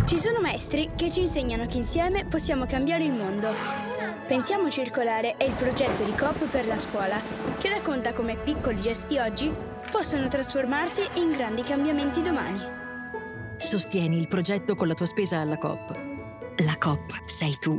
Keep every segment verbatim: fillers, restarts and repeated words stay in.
Ci sono maestri che ci insegnano che insieme possiamo cambiare il mondo. Pensiamo Circolare è il progetto di Coop per la scuola, che racconta come piccoli gesti oggi possono trasformarsi in grandi cambiamenti domani. Sostieni il progetto con la tua spesa alla Coop. La Coop sei tu.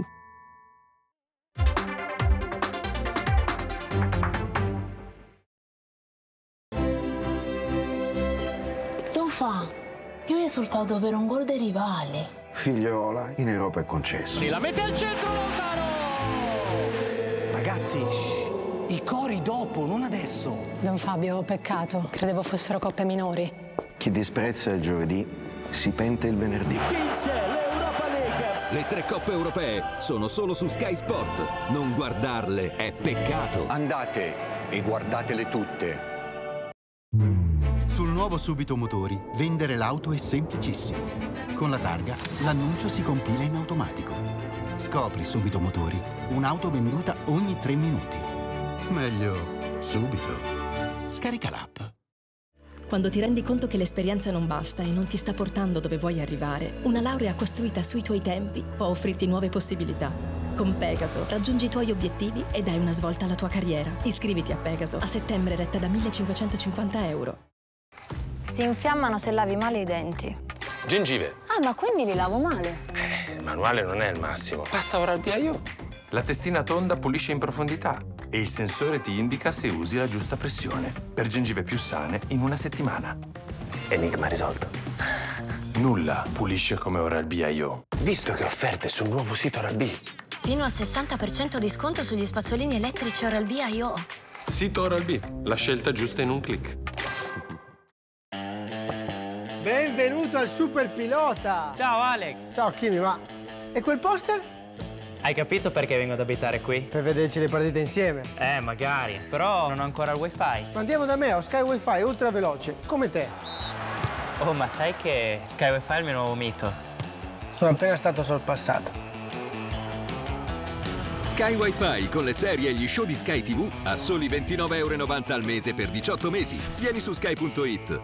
Fa? Io ho esultato per un gol dei rivali. Figliola, in Europa è concesso. La mette al centro, Lautaro! Ragazzi, shh, i cori dopo, non adesso. Don Fabio, peccato. Credevo fossero coppe minori. Chi disprezza il giovedì si pente il venerdì. Vince l'Europa League! Le tre coppe europee sono solo su Sky Sport. Non guardarle è peccato. Andate e guardatele tutte. Sul nuovo Subito Motori, vendere l'auto è semplicissimo. Con la targa, l'annuncio si compila in automatico. Scopri Subito Motori, un'auto venduta ogni tre minuti. Meglio, subito. Scarica l'app. Quando ti rendi conto che l'esperienza non basta e non ti sta portando dove vuoi arrivare, una laurea costruita sui tuoi tempi può offrirti nuove possibilità. Con Pegaso raggiungi i tuoi obiettivi e dai una svolta alla tua carriera. Iscriviti a Pegaso, a settembre retta da millecinquecentocinquanta euro. Si infiammano se lavi male i denti. Gengive. Ah, ma quindi li lavo male? Eh, il manuale non è il massimo. Passa Oral-B I O. La testina tonda pulisce in profondità e il sensore ti indica se usi la giusta pressione per gengive più sane in una settimana. Enigma risolto. Nulla pulisce come Oral-B I O. Visto che offerte sul nuovo sito Oral-B. Fino al sessanta per cento di sconto sugli spazzolini elettrici Oral-B I O. Sito Oral-B, la scelta giusta in un click. Benvenuto al Super Pilota! Ciao Alex! Ciao Kimi, ma... e quel poster? Hai capito perché vengo ad abitare qui? Per vederci le partite insieme. Eh, magari. Però non ho ancora il wifi. Ma andiamo da me, ho Sky Wi-Fi ultra veloce, come te. Oh, ma sai che Sky Wi-Fi è il mio nuovo mito? Sono appena stato sorpassato. Sky Wi-Fi con le serie e gli show di Sky tivù a soli ventinove e novanta euro al mese per diciotto mesi. Vieni su sky punto it.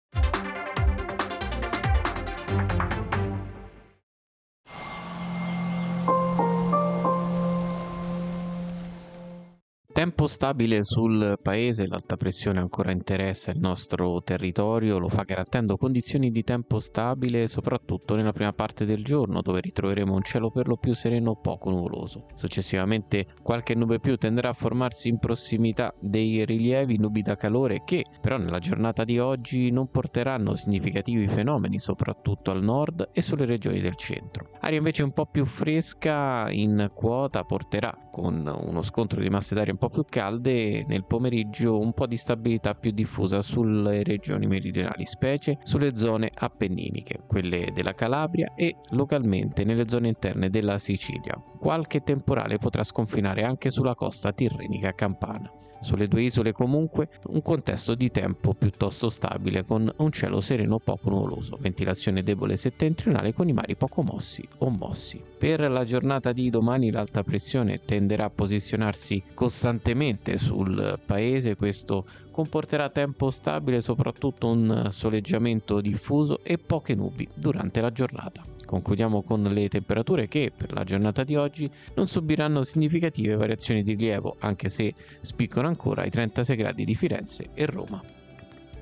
Tempo stabile sul paese, l'alta pressione ancora interessa il nostro territorio, lo fa garantendo condizioni di tempo stabile soprattutto nella prima parte del giorno, dove ritroveremo un cielo per lo più sereno o poco nuvoloso. Successivamente qualche nube più tenderà a formarsi in prossimità dei rilievi, nubi da calore che però nella giornata di oggi non porteranno significativi fenomeni soprattutto al nord e sulle regioni del centro. Aria invece un po' più fresca in quota porterà, con uno scontro di masse d'aria un po' più calde, nel pomeriggio un po' di stabilità più diffusa sulle regioni meridionali, specie sulle zone appenniniche, quelle della Calabria e localmente nelle zone interne della Sicilia. Qualche temporale potrà sconfinare anche sulla costa tirrenica campana. Sulle due isole comunque un contesto di tempo piuttosto stabile con un cielo sereno poco nuvoloso, ventilazione debole settentrionale con i mari poco mossi o mossi. Per la giornata di domani l'alta pressione tenderà a posizionarsi costantemente sul paese, questo comporterà tempo stabile, soprattutto un soleggiamento diffuso e poche nubi durante la giornata. Concludiamo con le temperature che per la giornata di oggi non subiranno significative variazioni di rilievo, anche se spiccano ancora i trentasei gradi di Firenze e Roma.